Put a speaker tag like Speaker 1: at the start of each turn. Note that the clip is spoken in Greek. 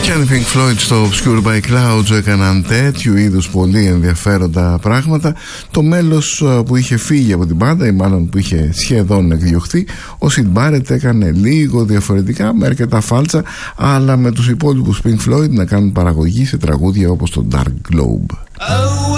Speaker 1: Και αν οι Pink Floyd στο Obscured by Clouds έκαναν τέτοιου είδους πολύ ενδιαφέροντα πράγματα, το μέλος που είχε φύγει από την μπάντα, ή μάλλον που είχε σχεδόν εκδιωχθεί, ο Syd Barrett έκανε λίγο διαφορετικά, με αρκετά φάλτσα, αλλά με τους υπόλοιπους Pink Floyd να κάνουν παραγωγή σε τραγούδια όπως το Dark Globe.